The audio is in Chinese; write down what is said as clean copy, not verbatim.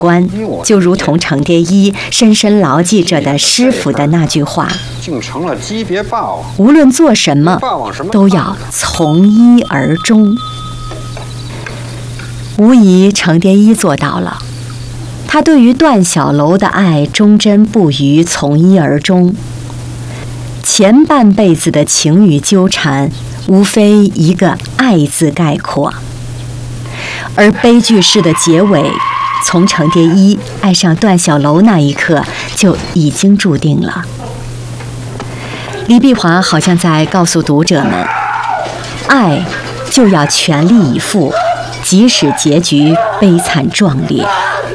观，就如同程蝶衣深深牢记着的师傅的那句话： 竟成了级别霸王， 无论做什么都要从一而终。无疑程蝶衣做到了，他对于段小楼的爱忠贞不渝，从一而终。前半辈子的情与纠缠，无非一个爱字概括，而悲剧式的结尾，从程蝶衣爱上段小楼那一刻就已经注定了。李碧华好像在告诉读者们，爱就要全力以赴，即使结局悲惨壮烈。